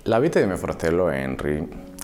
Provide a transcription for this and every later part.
La vita di mio fratello Henry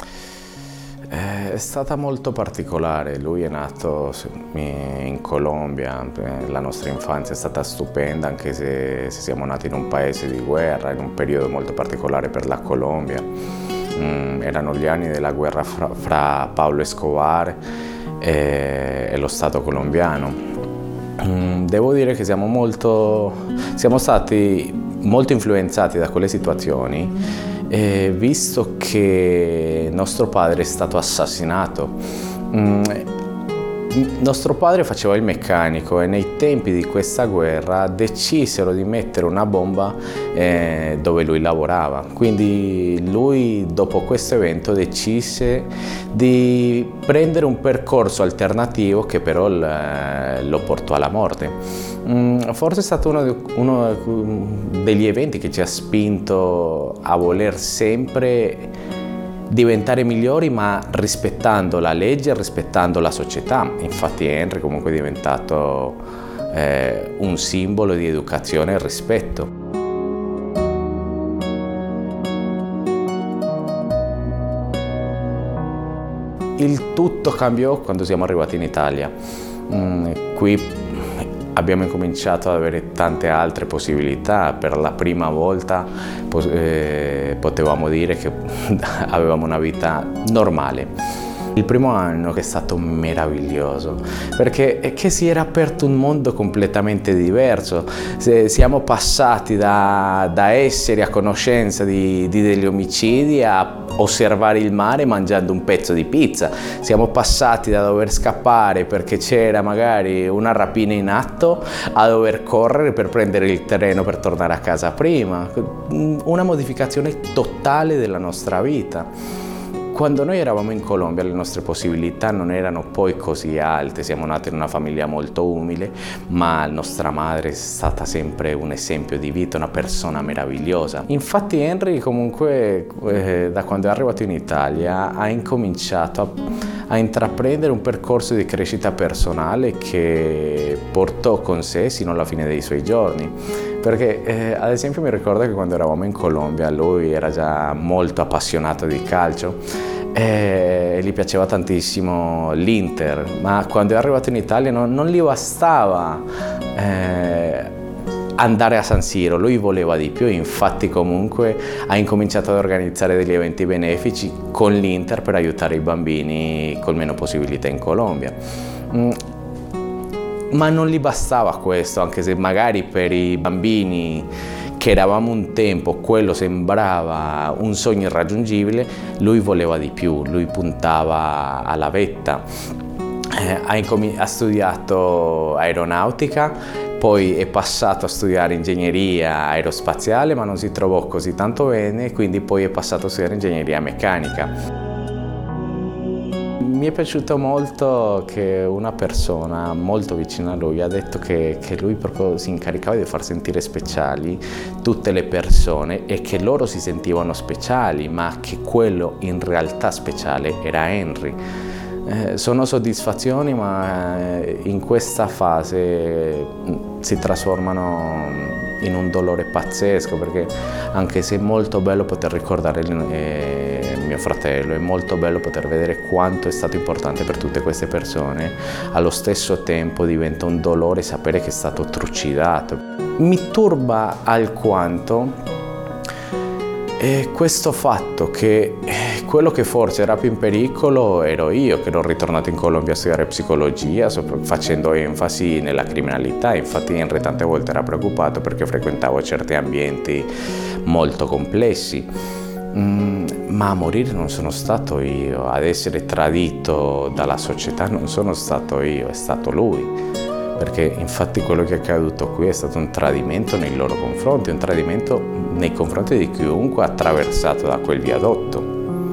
è stata molto particolare. Lui è nato in Colombia, la nostra infanzia è stata stupenda, anche se siamo nati in un paese di guerra, in un periodo molto particolare per la Colombia. Erano gli anni della guerra fra Pablo Escobar e lo Stato colombiano. Devo dire che siamo stati molto influenzati da quelle situazioni, visto che nostro padre è stato assassinato. Nostro padre faceva il meccanico e nei tempi di questa guerra decisero di mettere una bomba dove lui lavorava. Quindi lui, dopo questo evento, decise di prendere un percorso alternativo che però lo portò alla morte. Forse è stato uno degli eventi che ci ha spinto a voler sempre diventare migliori, ma rispettando la legge e rispettando la società. Infatti Henry comunque è diventato un simbolo di educazione e rispetto. Il tutto cambiò quando siamo arrivati in Italia. Qui abbiamo incominciato ad avere tante altre possibilità. Per la prima volta potevamo dire che avevamo una vita normale. Il primo anno è stato meraviglioso perché si era aperto un mondo completamente diverso. Siamo passati da essere a conoscenza degli omicidi a osservare il mare mangiando un pezzo di pizza. Siamo passati da dover scappare perché c'era magari una rapina in atto a dover correre per prendere il treno per tornare a casa prima. Una modificazione totale della nostra vita. Quando noi eravamo in Colombia le nostre possibilità non erano poi così alte. Siamo nati in una famiglia molto umile, ma nostra madre è stata sempre un esempio di vita, una persona meravigliosa. Infatti Henry comunque da quando è arrivato in Italia ha incominciato a intraprendere un percorso di crescita personale che portò con sé sino alla fine dei suoi giorni. Perché ad esempio mi ricordo che quando eravamo in Colombia lui era già molto appassionato di calcio e gli piaceva tantissimo l'Inter, ma quando è arrivato in Italia non gli bastava andare a San Siro, lui voleva di più. Infatti comunque ha incominciato ad organizzare degli eventi benefici con l'Inter per aiutare i bambini con meno possibilità in Colombia. Ma non gli bastava questo, anche se magari per i bambini che eravamo un tempo quello sembrava un sogno irraggiungibile, lui voleva di più, lui puntava alla vetta. Ha studiato aeronautica, poi è passato a studiare ingegneria aerospaziale, ma non si trovò così tanto bene, quindi poi è passato a studiare ingegneria meccanica. Mi è piaciuto molto che una persona molto vicina a lui ha detto che lui proprio si incaricava di far sentire speciali tutte le persone e che loro si sentivano speciali, ma che quello in realtà speciale era Henry. Sono soddisfazioni, ma in questa fase si trasformano in un dolore pazzesco, perché anche se è molto bello poter ricordare mio fratello, è molto bello poter vedere quanto è stato importante per tutte queste persone, allo stesso tempo diventa un dolore sapere che è stato trucidato. Mi turba alquanto questo fatto che quello che forse era più in pericolo ero io, che ero ritornato in Colombia a studiare psicologia, facendo enfasi nella criminalità. Infatti Henry tante volte era preoccupato perché frequentavo certi ambienti molto complessi. Ma a morire non sono stato io, ad essere tradito dalla società non sono stato io, è stato lui. Perché infatti quello che è accaduto qui è stato un tradimento nei loro confronti, un tradimento nei confronti di chiunque ha attraversato da quel viadotto.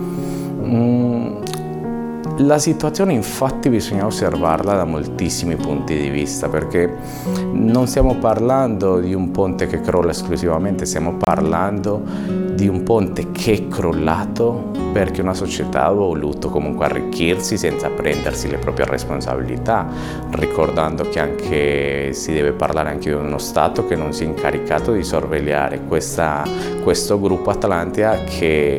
La situazione infatti bisogna osservarla da moltissimi punti di vista, perché non stiamo parlando di un ponte che crolla esclusivamente, stiamo parlando di un ponte che è crollato perché una società ha voluto comunque arricchirsi senza prendersi le proprie responsabilità, ricordando che anche si deve parlare anche di uno Stato che non si è incaricato di sorvegliare questo gruppo Atlantia che